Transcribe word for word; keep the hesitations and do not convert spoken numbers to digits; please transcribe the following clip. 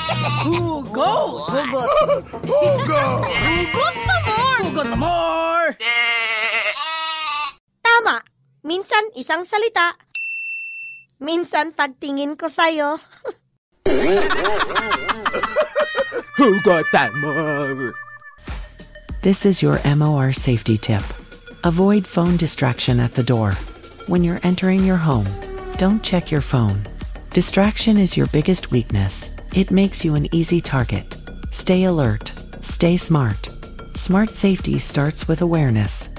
Hugot! Hugot! Hugot! Hugot pa more! Hugot more! Tama! Minsan isang salita, minsan pagtingin ko sa'yo. Hugot that more! This is your M O R safety tip. Avoid phone distraction at the door. When you're entering your home, don't check your phone. Distraction is your biggest weakness. It makes you an easy target. Stay alert. Stay smart. Smart safety starts with awareness.